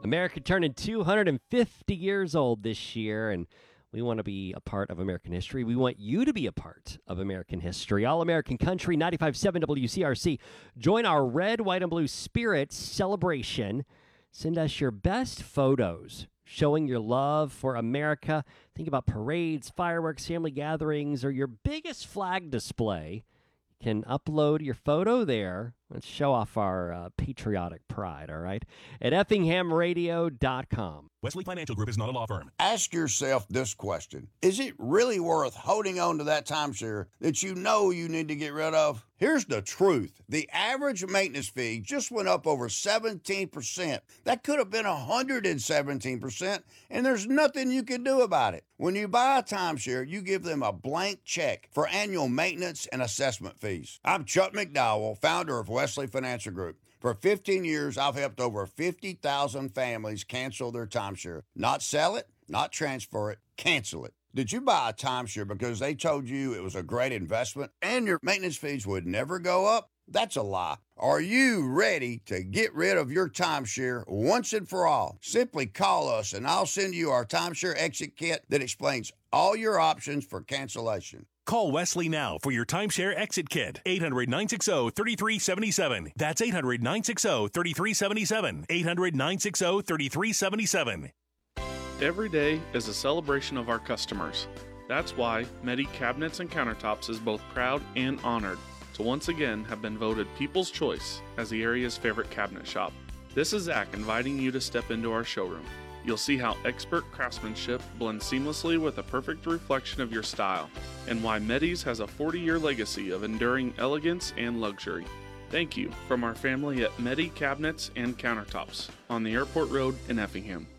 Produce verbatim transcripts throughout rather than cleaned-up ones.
America turning two hundred fifty years old this year, and we want to be a part of American history. We want you to be a part of American history. All-American Country, ninety-five point seven W C R C. Join our red, white, and blue spirit celebration. Send us your best photos showing your love for America. Think about parades, fireworks, family gatherings, or your biggest flag display. You can upload your photo there. Let's show off our uh, patriotic pride, all right? At effingham radio dot com. Wesley Financial Group is not a law firm. Ask yourself this question. Is it really worth holding on to that timeshare that you know you need to get rid of? Here's the truth. The average maintenance fee just went up over seventeen percent. That could have been one hundred seventeen percent, and there's nothing you can do about it. When you buy a timeshare, you give them a blank check for annual maintenance and assessment fees. I'm Chuck McDowell, founder of Wesley Financial Group. For fifteen years, I've helped over fifty thousand families cancel their timeshare. Not sell it, not transfer it, cancel it. Did you buy a timeshare because they told you it was a great investment and your maintenance fees would never go up? That's a lie. Are you ready to get rid of your timeshare once and for all? Simply call us and I'll send you our timeshare exit kit that explains all your options for cancellation. Call Wesley now for your timeshare exit kit. eight hundred, nine six zero, three three seven seven. That's eight hundred, nine six zero, three three seven seven. eight hundred, nine six zero, three three seven seven. Every day is a celebration of our customers. That's why Medi Cabinets and Countertops is both proud and honored to once again have been voted People's Choice as the area's favorite cabinet shop. This is Zach inviting you to step into our showroom. You'll see how expert craftsmanship blends seamlessly with a perfect reflection of your style, and why Medi's has a forty-year legacy of enduring elegance and luxury. Thank you from our family at Medi Cabinets and Countertops on the Airport Road in Effingham.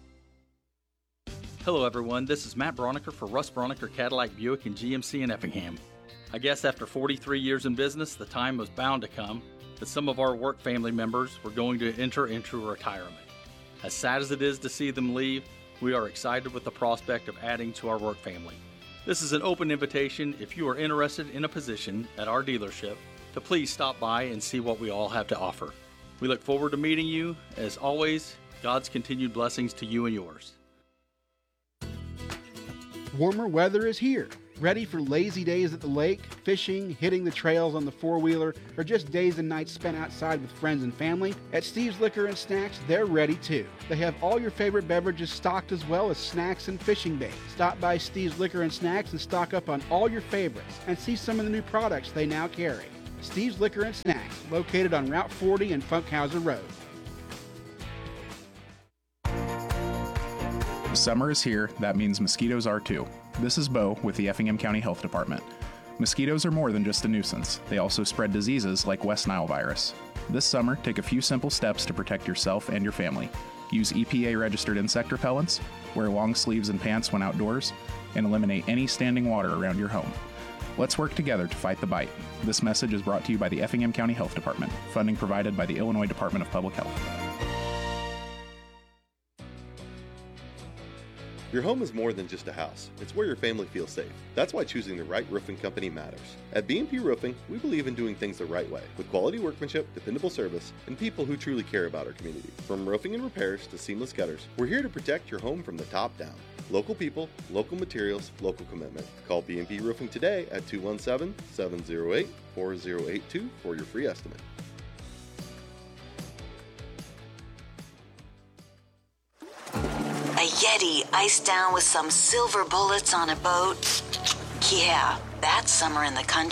Hello everyone, this is Matt Broniker for Russ Broniker Cadillac Buick and G M C in Effingham. I guess after forty-three years in business, the time was bound to come that some of our work family members were going to enter into retirement. As sad as it is to see them leave, we are excited with the prospect of adding to our work family. This is an open invitation if you are interested in a position at our dealership to please stop by and see what we all have to offer. We look forward to meeting you. As always, God's continued blessings to you and yours. Warmer weather is here. Ready for lazy days at the lake, fishing, hitting the trails on the four-wheeler, or just days and nights spent outside with friends and family? At Steve's Liquor and Snacks, they're ready too. They have all your favorite beverages stocked as well as snacks and fishing bait. Stop by Steve's Liquor and Snacks and stock up on all your favorites and see some of the new products they now carry. Steve's Liquor and Snacks, located on Route forty and Funkhauser Road. Summer is here. That means mosquitoes are too. This is Bo with the Effingham County Health Department. Mosquitoes are more than just a nuisance. They also spread diseases like West Nile virus. This summer, take a few simple steps to protect yourself and your family. Use E P A-registered insect repellents, wear long sleeves and pants when outdoors, and eliminate any standing water around your home. Let's work together to fight the bite. This message is brought to you by the Effingham County Health Department. Funding provided by the Illinois Department of Public Health. Your home is more than just a house. It's where your family feels safe. That's why choosing the right roofing company matters. At B and P Roofing, we believe in doing things the right way, with quality workmanship, dependable service, and people who truly care about our community. From roofing and repairs to seamless gutters, we're here to protect your home from the top down. Local people, local materials, local commitment. Call B and P Roofing today at two one seven, seven zero eight, four zero eight two for your free estimate. A Yeti iced down with some silver bullets on a boat. Yeah, that's summer in the country.